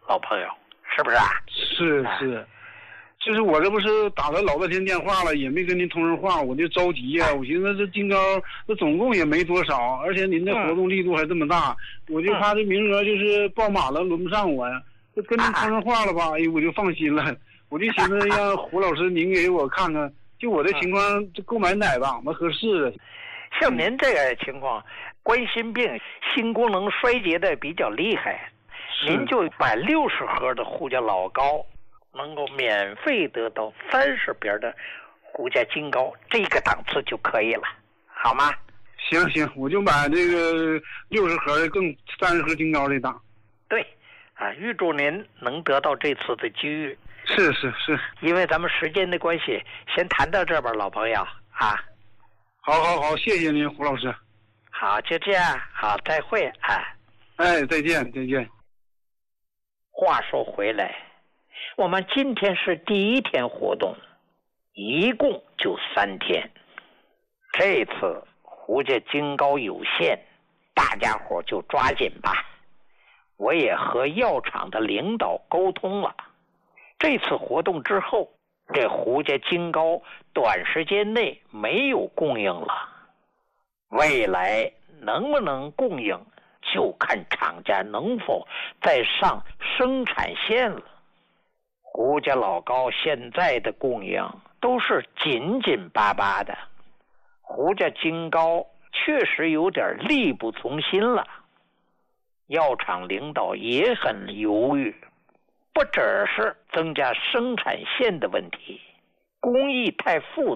老朋友，是不是啊？ 是，就是我这不是打了老半天电话了，也没跟您通上话，我就着急呀。我寻思这金高这总共也没多少，而且您这活动力度还这么大，我就怕这名额就是爆满了，轮不上我呀。就跟您通上话了吧，哎，我就放心了。我就寻思让胡老师您给我看看，就我这情况，这购买哪档子合适啊？ 像您这个情况，冠心病、心功能衰竭的比较厉害，您就买60盒的胡家老高，能够免费得到30瓶的胡家金高，这个档次就可以了，好吗？ 行，我就买这个60盒的更30盒金高这档。 对，啊，预祝您能得到这次的机遇。 是， 因为咱们时间的关系，先谈到这边，老朋友啊。 好，谢谢您，胡老师。 好，就这样，好，再会啊。 哎，再见。 话说回来，我们今天是第1天活动，一共就3天。这次胡家金高有限，大家伙就抓紧吧。我也和药厂的领导沟通了，这次活动之后，这胡家金高短时间内没有供应了，未来能不能供应，就看厂家能否再上生产线了。胡家老高现在的供应都是紧紧巴巴的，胡家金高确实有点力不从心了。药厂领导也很犹豫，不只是增加生产线的问题，工艺太复